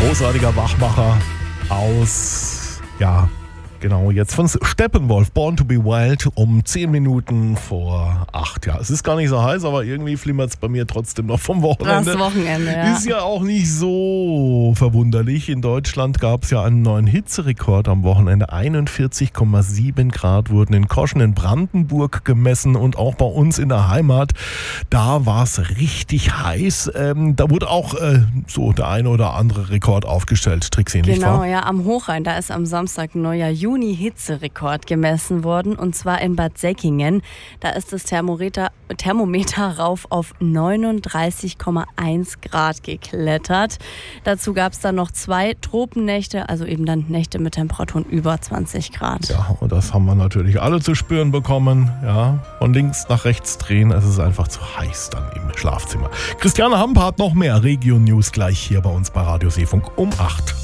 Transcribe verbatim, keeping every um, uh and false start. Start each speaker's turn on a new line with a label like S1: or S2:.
S1: Großartiger Wachmacher aus, ja, genau, jetzt von Steppenwolf, Born to be Wild, um zehn Minuten vor acht. Ja, es ist gar nicht so heiß, aber irgendwie flimmert es bei mir trotzdem noch vom Wochenende.
S2: Das Wochenende, ja.
S1: Ist ja auch nicht so verwunderlich. In Deutschland gab es ja einen neuen Hitzerekord am Wochenende. einundvierzig Komma sieben Grad wurden in Koschen in Brandenburg gemessen und auch bei uns in der Heimat. Da war es richtig heiß. Ähm, da wurde auch äh, so der eine oder andere Rekord aufgestellt. Trixie, nicht wahr?
S2: Genau, ja, am Hochrhein, da ist am Samstag ein neuer Juni-Hitzerekord gemessen worden, und zwar in Bad Säckingen. Da ist das Thermometer, Thermometer rauf auf neununddreißig Komma eins Grad geklettert. Dazu gab es dann noch zwei Tropennächte, also eben dann Nächte mit Temperaturen über zwanzig Grad.
S1: Ja, und das haben wir natürlich alle zu spüren bekommen. Ja, von links nach rechts drehen, es ist einfach zu heiß dann im Schlafzimmer. Christiane Hamp hat noch mehr Region-News gleich hier bei uns bei Radio Seefunk um acht.